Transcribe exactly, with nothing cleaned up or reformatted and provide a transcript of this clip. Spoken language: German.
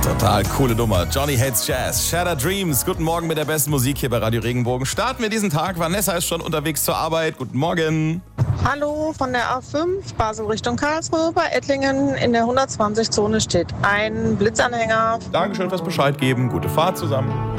Total coole Nummer. Johnny Hates Jazz. Shattered Dreams. Guten Morgen mit der besten Musik hier bei Radio Regenbogen. Starten wir diesen Tag. Vanessa ist schon unterwegs zur Arbeit. Guten Morgen. Hallo von der A fünf, Basel Richtung Karlsruhe. Bei Ettlingen in der hundertzwanzig Zone steht ein Blitzanhänger. Dankeschön fürs Bescheid geben. Gute Fahrt zusammen.